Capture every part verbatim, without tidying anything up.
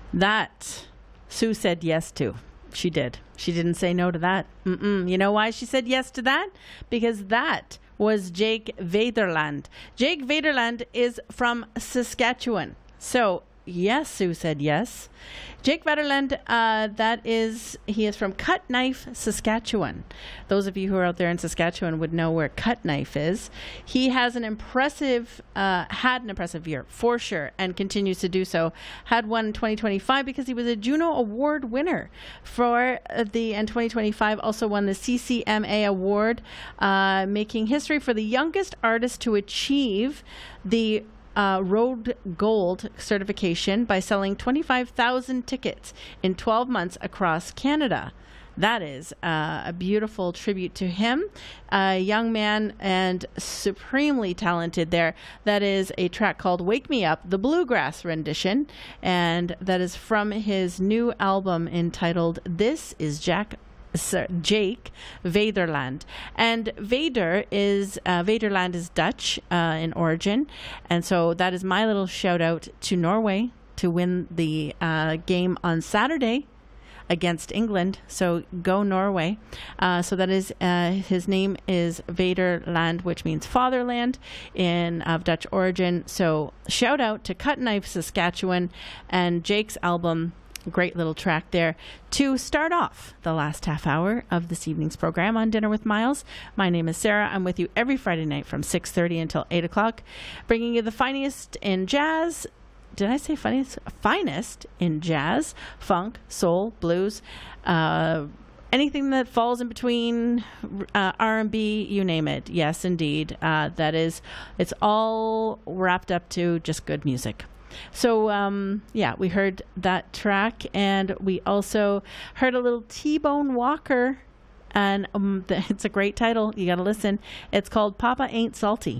That Sue said yes to. She did. She didn't say no to that. Mm-mm. You know why she said yes to that? Because that was Jake Vaderland. Jake Vaderland is from Saskatchewan. So, yes, Sue said yes. Jake Vaderland, uh, that is, he is from Cut Knife, Saskatchewan. Those of you who are out there in Saskatchewan would know where Cut Knife is. He has an impressive, uh, had an impressive year, for sure, and continues to do so. Had one in twenty twenty-five because he was a Juno Award winner for uh, the, and twenty twenty-five also won the C C M A Award, uh, making history for the youngest artist to achieve the Uh, Road Gold certification by selling twenty-five thousand tickets in twelve months across Canada. That is uh, a beautiful tribute to him. A young man and supremely talented there. That is a track called Wake Me Up, the Bluegrass rendition. And that is from his new album entitled This is Jack Sir Jake Vaderland. And Vader is uh, Vaderland is Dutch uh, in origin, and so that is my little shout out to Norway to win the uh, game on Saturday against England. So go Norway. Uh, so that is uh, his name is Vaderland, which means fatherland in of Dutch origin. So shout out to Cut Knife, Saskatchewan, and Jake's album. Great little track there to start off the last half hour of this evening's program on Dinner with Miles. My name is Sarah. I'm with you every Friday night from six thirty until eight o'clock, bringing you the finest in jazz. Did I say finest? Finest in jazz, funk, soul, blues, uh, anything that falls in between, uh, R and B, you name it. Yes, indeed. Uh, that is, it's all wrapped up to just good music. So, um, yeah, we heard that track, and we also heard a little T-Bone Walker, and um, th- it's a great title. You got to listen. It's called Papa Ain't Salty.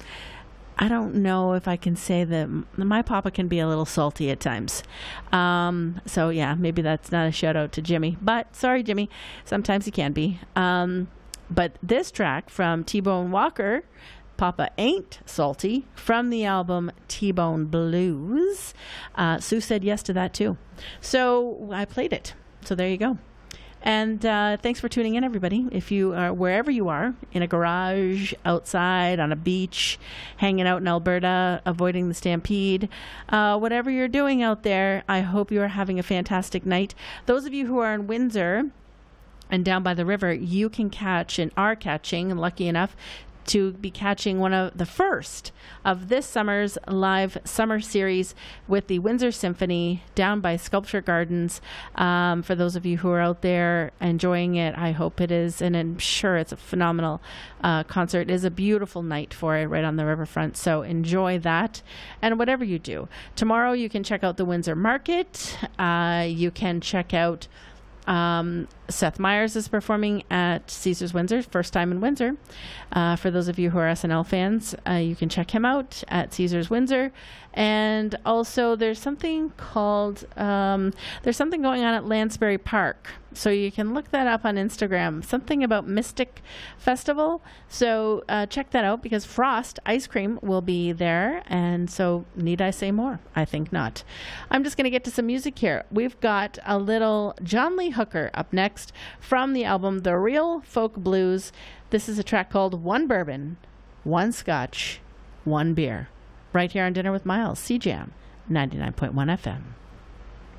I don't know if I can say that m- my papa can be a little salty at times. Um, so, yeah, maybe that's not a shout-out to Jimmy, but sorry, Jimmy. Sometimes he can be. Um, but this track from T-Bone Walker, Papa Ain't Salty, from the album T-Bone Blues. Uh, Sue said yes to that too. So I played it. So there you go. And uh, thanks for tuning in, everybody. If you are wherever you are, in a garage, outside, on a beach, hanging out in Alberta, avoiding the stampede, uh, whatever you're doing out there, I hope you are having a fantastic night. Those of you who are in Windsor and down by the river, you can catch and are catching, and lucky enough to be catching one of the first of this summer's live summer series with the Windsor Symphony down by Sculpture Gardens. Um, for those of you who are out there enjoying it, I hope it is, and I'm sure it's a phenomenal uh, concert. It is a beautiful night for it right on the riverfront, so enjoy that. And whatever you do, tomorrow you can check out the Windsor Market. Uh, you can check out Um, Seth Meyers is performing at Caesars Windsor, first time in Windsor. Uh, for those of you who are S N L fans, uh, you can check him out at Caesars Windsor. And also there's something called, um, there's something going on at Lansbury Park. So you can look that up on Instagram, something about Mystic Festival. So uh, check that out, because Frost Ice Cream will be there. And so need I say more? I think not. I'm just going to get to some music here. We've got a little John Lee Hooker up next from the album The Real Folk Blues. This is a track called One Bourbon, One Scotch, One Beer. Right here on Dinner with Miles, C J A M ninety-nine point one F M.